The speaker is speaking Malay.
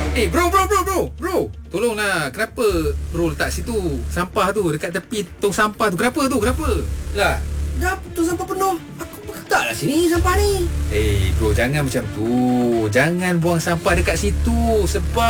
Bro. Tolonglah, kenapa bro letak situ sampah tu dekat tepi tong sampah tu? Kenapa tu? Kenapa? Lah, dah tu sampah penuh. Aku letaklah sini sampah ni. Bro, jangan macam tu. Jangan buang sampah dekat situ sebab